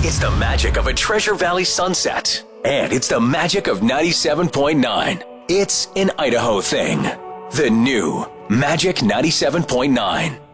It's the magic of a Treasure Valley sunset. And it's the magic of 97.9. It's an Idaho thing. The new Magic 97.9.